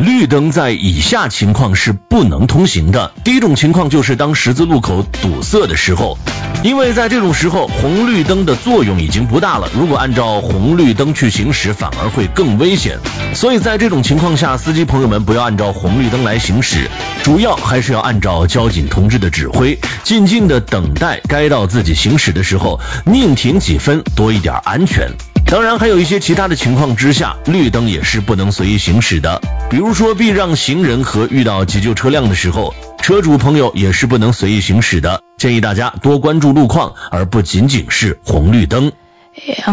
绿灯在以下情况是不能通行的。第一种情况就是当十字路口堵塞的时候，因为在这种时候红绿灯的作用已经不大了，如果按照红绿灯去行驶反而会更危险，所以在这种情况下，司机朋友们不要按照红绿灯来行驶，主要还是要按照交警同志的指挥，静静的等待该到自己行驶的时候，宁停几分，多一点安全。当然还有一些其他的情况之下，绿灯也是不能随意行驶的，比如说避让行人和遇到急救车辆的时候，车主朋友也是不能随意行驶的，建议大家多关注路况，而不仅仅是红绿灯。